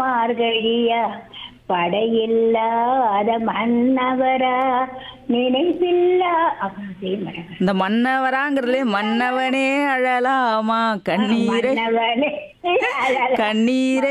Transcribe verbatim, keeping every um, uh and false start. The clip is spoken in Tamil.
மார்கழியா படையில்லாத மன்னவரா நினைப்பில்லா அப்புறம் செய்ய மாட்டேன். இந்த மன்னவராங்கிறதுலே மன்னவனே அழலாமா கண்ணீரை மன்னவனே அழகா. கண்ணீரை